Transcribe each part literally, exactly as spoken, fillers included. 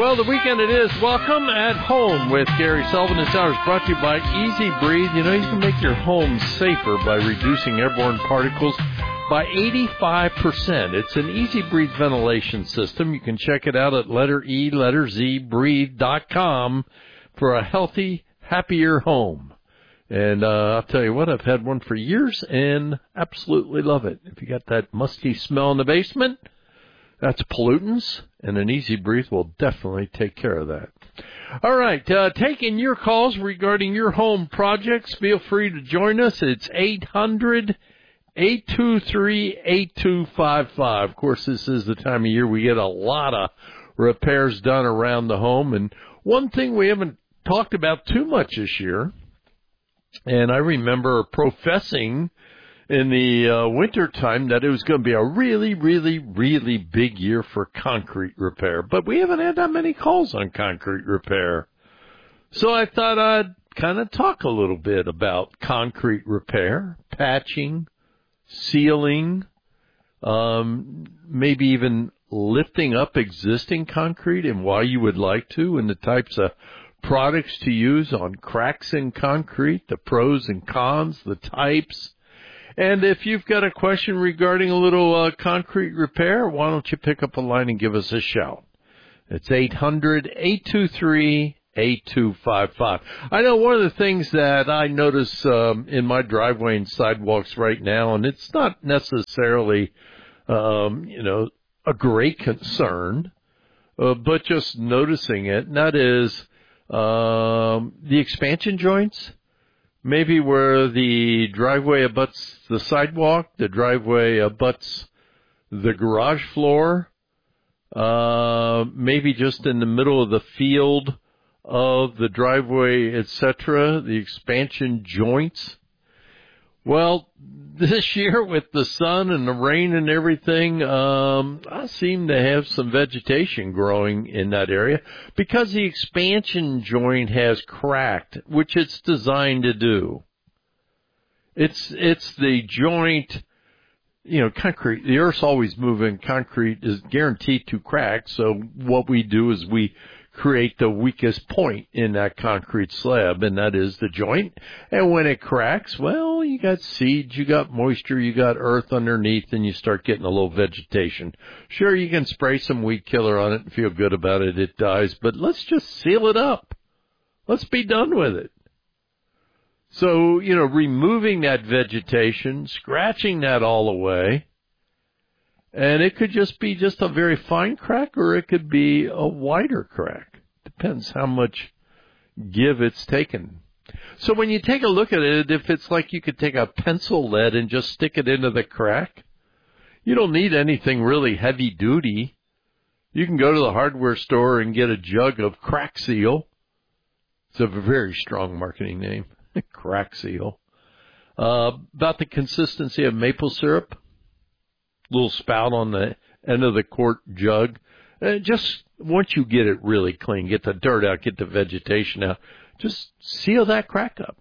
Well, the weekend it is. Welcome at Home with Gary Sullivan. This hour is brought to you by Easy Breathe. You know, you can make your home safer by reducing airborne particles by eighty-five percent. It's an Easy Breathe ventilation system. You can check it out at letter E, letter Z, breathe dot com for a healthy, happier home. And uh, I'll tell you what, I've had one for years and absolutely love it. If you got that musty smell in the basement, that's pollutants, and an Easy Breathe will definitely take care of that. All right, uh, taking your calls regarding your home projects. Feel free to join us. It's eight hundred, eight two three, eight two five five. Of course, this is the time of year we get a lot of repairs done around the home. And one thing we haven't talked about too much this year, and I remember professing in the uh, winter time that it was going to be a really, really, really big year for concrete repair. But we haven't had that many calls on concrete repair. So I thought I'd kind of talk a little bit about concrete repair, patching, sealing, um, maybe even lifting up existing concrete and why you would like to, and the types of products to use on cracks in concrete, the pros and cons, the types. And if you've got a question regarding a little uh, concrete repair, why don't you pick up a line and give us a shout? It's eight hundred, eight two three, eight two five five. I know one of the things that I notice um, in my driveway and sidewalks right now, and it's not necessarily, um, you know, a great concern, uh, but just noticing it, and that is um, the expansion joints. Maybe where the driveway abuts the sidewalk, the driveway abuts the garage floor, uh, maybe just in the middle of the field of the driveway, et cetera, the expansion joints. Well, this year with the sun and the rain and everything, um, I seem to have some vegetation growing in that area because the expansion joint has cracked, which it's designed to do. It's, it's the joint, you know, concrete, the earth's always moving, concrete is guaranteed to crack, so what we do is we create the weakest point in that concrete slab, and that is the joint. And when it cracks, well, you got seeds, you got moisture, you got earth underneath, and you start getting a little vegetation. Sure, you can spray some weed killer on it and feel good about it, it dies, but let's just seal it up. Let's be done with it. So, you know, removing that vegetation, scratching that all away, and it could just be just a very fine crack, or it could be a wider crack. Depends how much give it's taken. So when you take a look at it, if it's like you could take a pencil lead and just stick it into the crack, you don't need anything really heavy duty. You can go to the hardware store and get a jug of Crack Seal. It's a very strong marketing name, Crack Seal. Uh, about the consistency of maple syrup. Little spout on the end of the quart jug. Uh, just once you get it really clean, get the dirt out, get the vegetation out, just seal that crack up.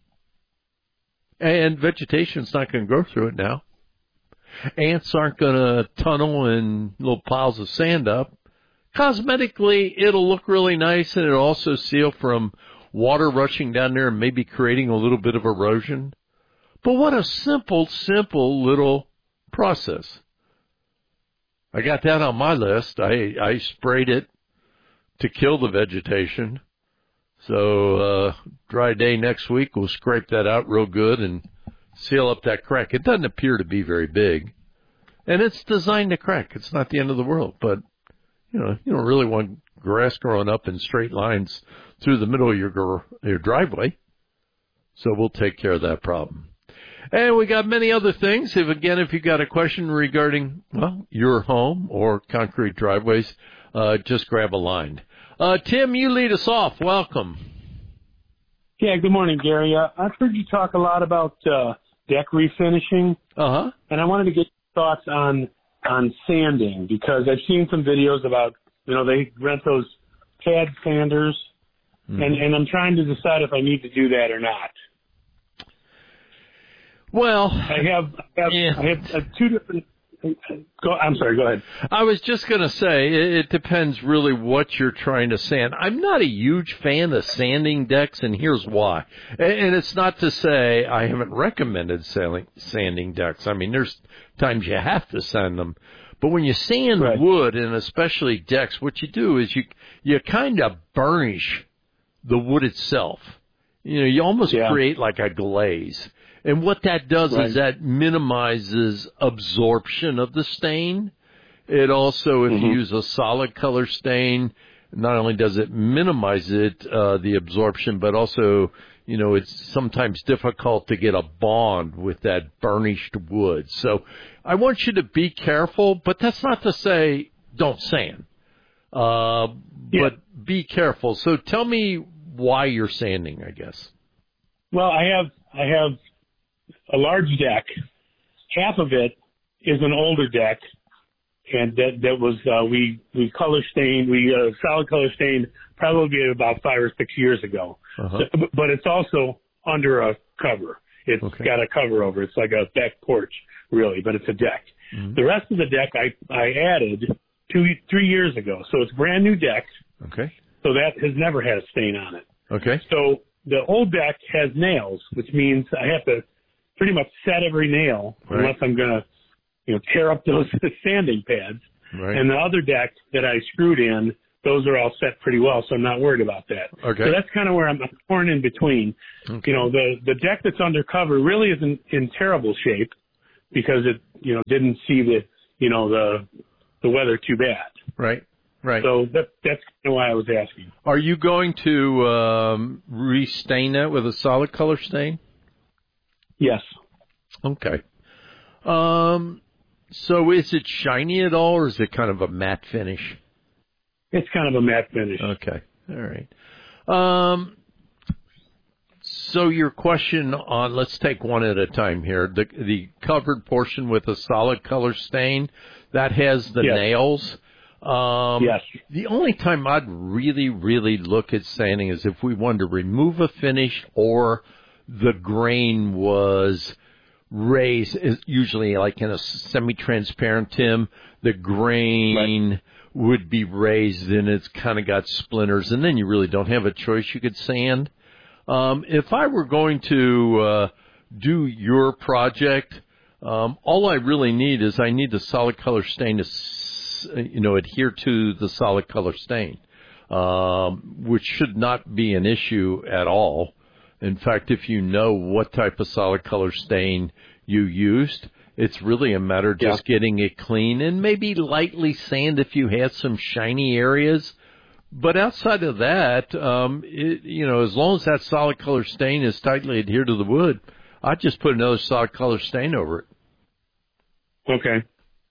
And vegetation's not going to grow through it now. Ants aren't going to tunnel in little piles of sand up. Cosmetically, it'll look really nice, and it'll also seal from water rushing down there and maybe creating a little bit of erosion. But what a simple, simple little process. I got that on my list. I, I sprayed it to kill the vegetation. So, uh, dry day next week, we'll scrape that out real good and seal up that crack. It doesn't appear to be very big. And it's designed to crack. It's not the end of the world. But, you know, you don't really want grass growing up in straight lines through the middle of your, your driveway. So we'll take care of that problem. And we got many other things. If again, if you got a question regarding, well, your home or concrete driveways, uh, just grab a line. Uh, Tim, you lead us off. Welcome. Yeah, good morning, Gary. Uh, I've heard you talk a lot about uh, deck refinishing. Uh-huh. And I wanted to get your thoughts on on sanding, because I've seen some videos about, you know, they rent those pad sanders, mm-hmm. and, and I'm trying to decide if I need to do that or not. Well, I have, I have, yeah. I have uh, two different Go, I'm sorry, go ahead. I was just going to say, it, it depends really what you're trying to sand. I'm not a huge fan of sanding decks, and here's why. And, and it's not to say I haven't recommended sanding, sanding decks. I mean, there's times you have to sand them. But when you sand right. wood, and especially decks, what you do is you you kind of burnish the wood itself. You know, you almost yeah. create like a glaze. And what that does right. is that minimizes absorption of the stain. It also, if mm-hmm. you use a solid color stain, not only does it minimize it, uh, the absorption, but also, you know, it's sometimes difficult to get a bond with that burnished wood. So I want you to be careful, but that's not to say don't sand. Uh, yeah. but be careful. So tell me why you're sanding, I guess. Well, I have, I have a large deck. Half of it is an older deck, and that, that was, uh, we, we color stained, we, uh, solid color stained probably about five or six years ago. Uh-huh. So, but it's also under a cover. It's okay. got a cover over. It's like a back porch, really, but it's a deck. Mm-hmm. The rest of the deck I, I added two, three years ago. So it's brand new deck. Okay. So that has never had a stain on it. Okay. So the old deck has nails, which means I have to pretty much set every nail right. unless I'm going to, you know, tear up those sanding pads. Right. And the other deck that I screwed in, those are all set pretty well, so I'm not worried about that. Okay. So that's kind of where I'm torn in between. Okay. You know, the, the deck that's undercover really isn't in terrible shape because it, you know, didn't see the, you know, the, the weather too bad. Right. Right. So that, that's kind of why I was asking. Are you going to um, restain that with a solid color stain? Yes. Okay. Um, so is it shiny at all, or is it kind of a matte finish? It's kind of a matte finish. Okay. All right. Um, so your question on, let's take one at a time here. The the covered portion with a solid color stain, that has the yes. nails. Um, yes. The only time I'd really, really look at sanding is if we wanted to remove a finish or the grain was raised, usually like in a semi-transparent Tim, the grain right. would be raised and it's kind of got splinters, and then you really don't have a choice. You could sand. Um, if I were going to uh, do your project, um, all I really need is I need the solid color stain to you know, adhere to the solid color stain, um, which should not be an issue at all. In fact, if you know what type of solid color stain you used, it's really a matter of just yeah. getting it clean and maybe lightly sand if you had some shiny areas. But outside of that, um, it, you know, as long as that solid color stain is tightly adhered to the wood, I'd just put another solid color stain over it. Okay.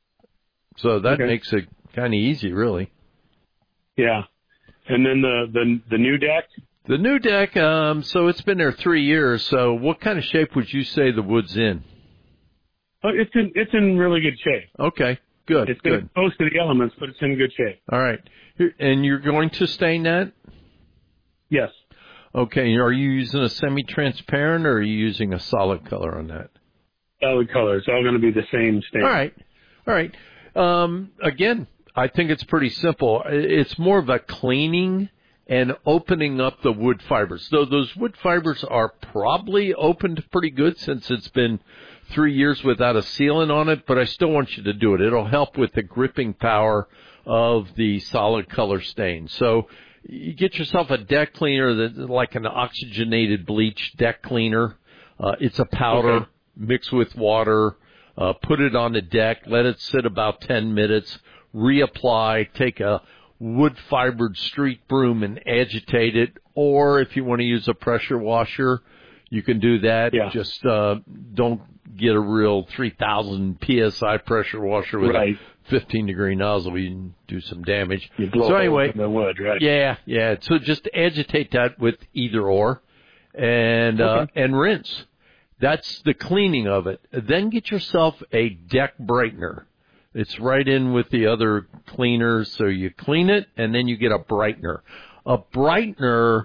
So that okay. makes it kind of easy, really. Yeah. And then the, the the new deck? The new deck, um, so it's been there three years. So what kind of shape would you say the wood's in? Oh, it's in it's in really good shape. Okay, good. It's good. exposed to the elements, but it's in good shape. All right. And you're going to stain that? Yes. Okay. Are you using a semi-transparent or are you using a solid color on that? Solid color. It's all going to be the same stain. All right. All right. Um, again, I think it's pretty simple. It's more of a cleaning and opening up the wood fibers. Though those wood fibers are probably opened pretty good since it's been three years without a sealant on it, but I still want you to do it. It'll help with the gripping power of the solid color stain. So you get yourself a deck cleaner that's like an oxygenated bleach deck cleaner. Uh, it's a powder okay. mixed with water. Uh, put it on the deck, let it sit about ten minutes, reapply, take a wood-fibered street broom and agitate it, or if you want to use a pressure washer, you can do that. Yeah. Just uh, don't get a real three thousand P S I pressure washer with right. a fifteen-degree nozzle. You can do some damage. You blow so anyway, in the wood, right? Yeah, yeah. So just agitate that with either or, and uh, okay. and rinse. That's the cleaning of it. Then get yourself a deck brightener. It's right in with the other cleaners. So you clean it, and then you get a brightener. A brightener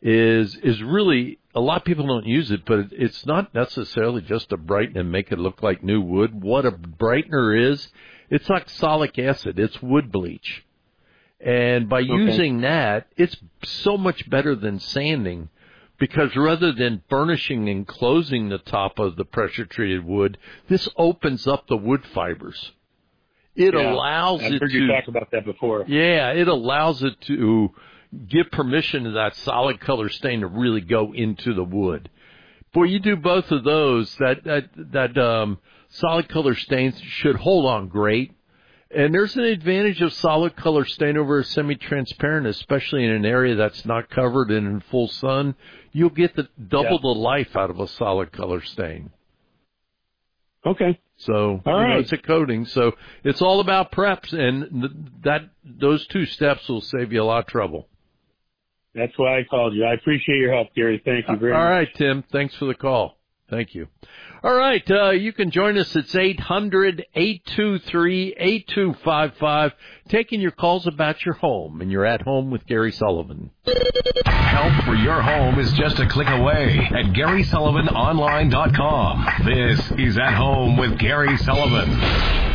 is is really, a lot of people don't use it, but it's not necessarily just to brighten and make it look like new wood. What a brightener is, it's oxalic acid. It's wood bleach. And by okay. using that, it's so much better than sanding, because rather than burnishing and closing the top of the pressure-treated wood, this opens up the wood fibers. It yeah, allows I've it heard to... you talk about that before. Yeah, it allows it to give permission to that solid color stain to really go into the wood. Boy, you do both of those, that that, that um, solid color stains should hold on great. And there's an advantage of solid color stain over a semi-transparent, especially in an area that's not covered and in full sun. You'll get the double yeah. the life out of a solid color stain. Okay. So all you right. know, it's a coating. So it's all about preps, and that those two steps will save you a lot of trouble. That's why I called you. I appreciate your help, Gary. Thank you very all much. All right, Tim. Thanks for the call. Thank you. All right, uh, you can join us. It's eight hundred, eight two three, eight two five five, taking your calls about your home, and you're at home with Gary Sullivan. Help for your home is just a click away at Gary Sullivan Online dot com. This is At Home with Gary Sullivan.